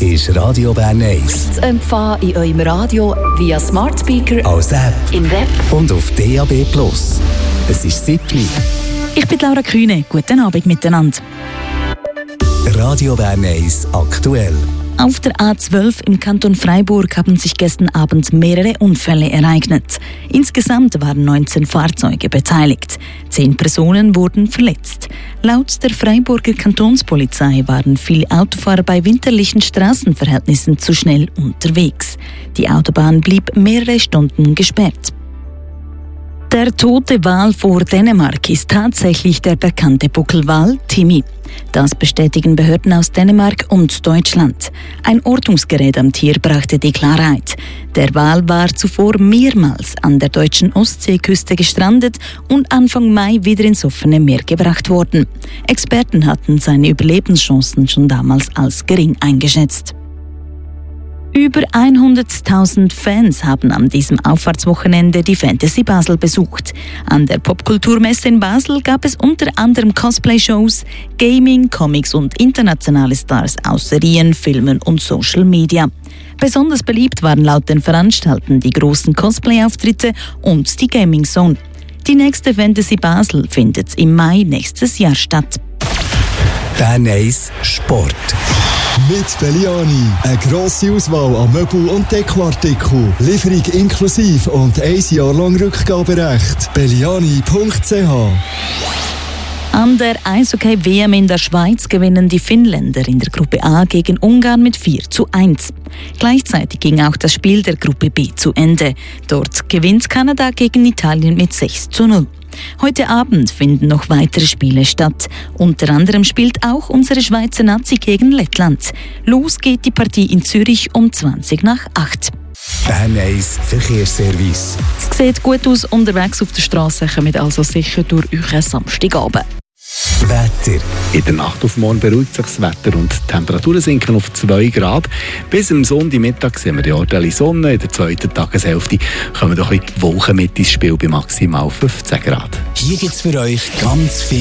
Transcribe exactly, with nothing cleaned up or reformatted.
ist Radio Bern eins. Zu empfangen in eurem Radio via Smart Speaker, als App im Web und auf D A B Plus. Es ist Sippli. Ich bin Laura Kühne. Guten Abend miteinander. Radio Bern eins aktuell. Auf der A zwölf im Kanton Freiburg haben sich gestern Abend mehrere Unfälle ereignet. Insgesamt waren neunzehn Fahrzeuge beteiligt. Zehn Personen wurden verletzt. Laut der Freiburger Kantonspolizei waren viele Autofahrer bei winterlichen Straßenverhältnissen zu schnell unterwegs. Die Autobahn blieb mehrere Stunden gesperrt. Der tote Wal vor Dänemark ist tatsächlich der bekannte Buckelwal Timmy. Das bestätigen Behörden aus Dänemark und Deutschland. Ein Ortungsgerät am Tier brachte die Klarheit. Der Wal war zuvor mehrmals an der deutschen Ostseeküste gestrandet und Anfang Mai wieder ins offene Meer gebracht worden. Experten hatten seine Überlebenschancen schon damals als gering eingeschätzt. Über hunderttausend Fans haben an diesem Auffahrtswochenende die Fantasy Basel besucht. An der Popkulturmesse in Basel gab es unter anderem Cosplay-Shows, Gaming, Comics und internationale Stars aus Serien, Filmen und Social Media. Besonders beliebt waren laut den Veranstaltern die großen Cosplay-Auftritte und die Gaming Zone. Die nächste Fantasy Basel findet im Mai nächstes Jahr statt. Bern eins Sport. Mit Belliani. Eine grosse Auswahl an Möbel- und Dekoartikeln. Lieferung inklusive und ein Jahr lang Rückgaberecht. belliani punkt c h. An der Eishockey-W M in der Schweiz gewinnen die Finnländer in der Gruppe A gegen Ungarn mit vier zu eins. Gleichzeitig ging auch das Spiel der Gruppe B zu Ende. Dort gewinnt Kanada gegen Italien mit sechs zu null. Heute Abend finden noch weitere Spiele statt. Unter anderem spielt auch unsere Schweizer Nazi gegen Lettland. Los geht die Partie in Zürich um zwanzig nach acht. Bern eins Verkehrsservice. Es sieht gut aus unterwegs auf der Straße, kommt also sicher durch euren Samstagabend. Wetter. In der Nacht auf morgen beruhigt sich das Wetter und die Temperaturen sinken auf zwei Grad. Bis am Sonntagmittag sehen wir die Orte Sonne. In der zweiten Tageshälfte kommen doch ein bisschen Wolken mit ins Spiel bei maximal fünfzehn Grad. Hier gibt es für euch ganz viel